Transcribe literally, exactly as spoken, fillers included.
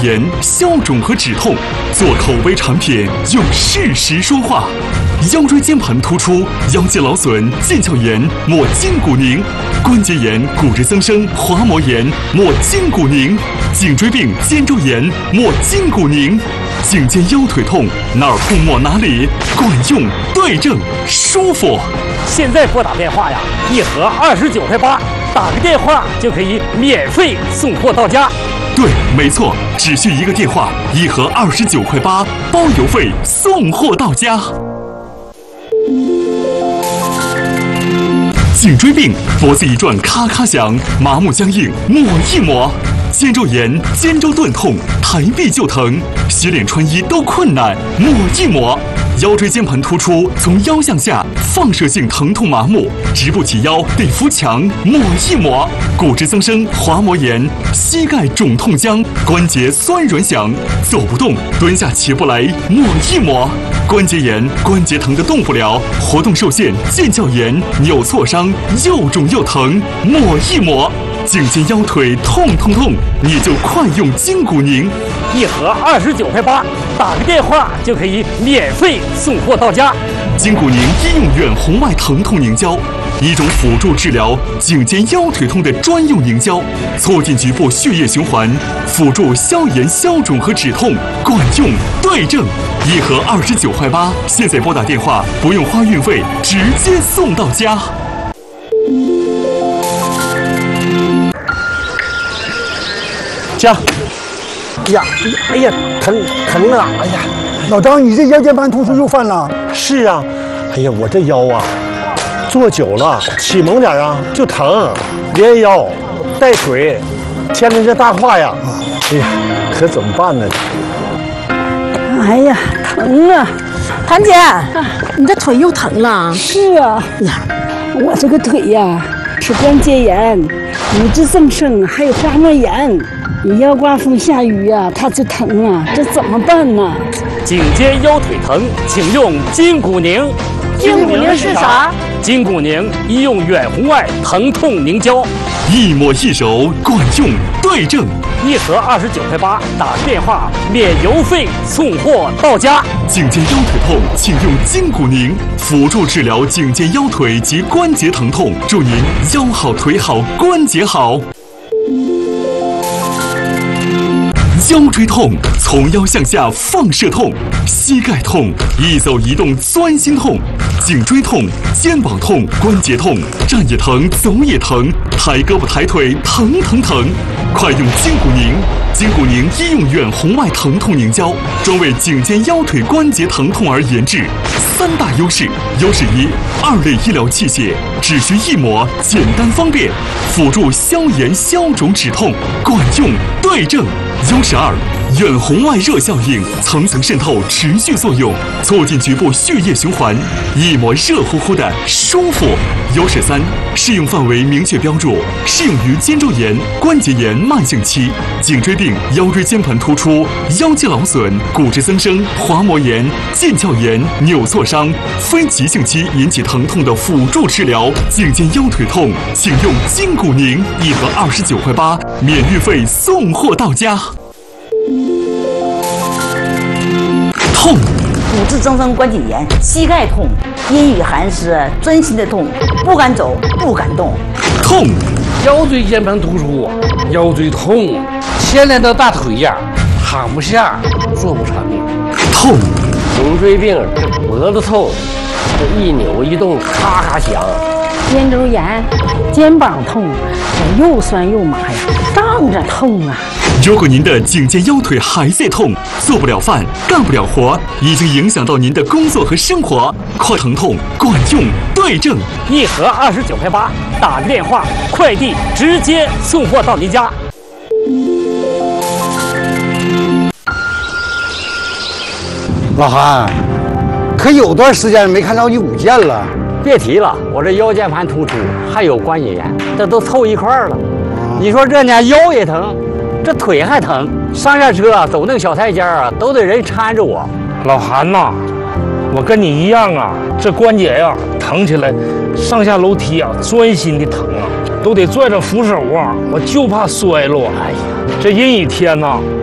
炎、消肿和止痛，做口碑产品，用事实说话。腰椎间盘突出、腰肌劳损、腱鞘炎，抹筋骨宁；关节炎、骨质增生、滑膜炎，抹筋骨宁；颈椎病、肩周炎，抹筋骨宁；颈肩腰腿痛，哪儿痛抹哪里，管用、对症、舒服。 现在拨打电话呀，一盒二十九块八，打个电话就可以免费送货到家。 对，没错，只需一个电话，一盒二十九块八，包邮费，送货到家。颈椎病，脖子一转咔咔响，麻木僵硬，抹一抹；肩周炎、肩周钝痛，抬臂就疼，洗脸穿衣都困难，抹一抹；腰椎间盘突出，从腰向下放射性疼痛麻木，直不起腰得扶墙，抹一抹；骨质增生、滑膜炎，膝盖肿痛僵，关节酸软响，走不动，蹲下起不来，抹一抹；关节炎，关节疼得动不了，活动受限，腱鞘炎，扭挫伤，又肿又疼，抹一抹；颈肩腰腿痛痛痛，你就快用筋骨宁， 一盒二十九块八，打个电话就可以免费送货到家。 筋骨宁医用远红外疼痛凝胶，一种辅助治疗颈肩腰腿痛的专用凝胶，促进局部血液循环，辅助消炎消肿和止痛，管用对症。一盒二十九块八，现在拨打电话不用花运费，直接送到家。 家，哎呀，哎呀，疼疼啊！哎呀， 老张，你这腰间盘突出又犯了？ 是啊，哎呀，我这腰啊，坐久了起猛点啊就疼，连腰带腿，牵着这大胯呀，哎呀，可怎么办呢？ 哎呀，疼啊！ 谭姐，你这腿又疼了？ 是啊，呀，我这个腿呀是关节炎、骨质增生，还有滑膜炎。你要刮风下雨呀、啊，它就疼啊，这怎么办呢？ 颈肩腰腿疼，请用筋骨宁。 筋骨宁是啥？ 筋骨宁医用远红外疼痛凝胶， 一抹一揉，管用对症。 一盒二十九块八，打个电话免邮费送货到家。 颈肩腰腿痛，请用筋骨宁，辅助治疗颈肩腰腿及关节疼痛，祝您腰好腿好关节好。腰椎痛，从腰向下放射痛；膝盖痛，一走一动钻心痛；颈椎痛，肩膀痛，关节痛，站也疼，走也疼，抬胳膊抬腿疼疼疼。快用筋骨宁！筋骨宁医用远红外疼痛凝胶，专为颈肩腰腿关节疼痛而研制。三大优势：优势一，二类医疗器械，只需一抹，简单方便，辅助消炎消肿止痛，管用对症。优势二，远红外热效应，层层渗透，持续作用，促进局部血液循环，一抹热乎乎的舒服。优势三，适用范围明确标注，适用于肩周炎、关节炎慢性期、颈椎病、腰椎间盘突出、腰肌劳损、骨质增生、滑膜炎、腱鞘炎、扭挫伤、非急性期引起疼痛的辅助治疗。颈肩腰腿痛，请用筋骨宁，一盒二十九块八，免运费送货到家。痛， 骨质增生关节炎，膝盖痛，阴雨寒湿，钻心的痛，不敢走，不敢动。 痛， 腰椎间盘突出，腰椎痛，牵连到大腿呀，躺不下，坐不长。 痛， 颈椎病，这脖子痛，这一扭一动咔咔响。 肩周炎、肩膀痛，这又酸又麻呀，胀着痛啊。 如果您的颈肩腰腿还在痛，做不了饭，干不了活，已经影响到您的工作和生活，快疼痛管用对症。 一盒二十九块八，打个电话，快递直接送货到您家。 老韩，可有段时间没看到你舞剑了。 别提了，我这腰间盘突出，还有关节炎，这都凑一块儿了。你说这呢，腰也疼，这腿还疼，上下车走那个小台阶啊，都得人搀着我。 老韩呐，我跟你一样啊，这关节呀疼起来，上下楼梯啊钻心的疼啊，都得拽着扶手啊，我就怕摔了。哎呀，这阴雨天呐，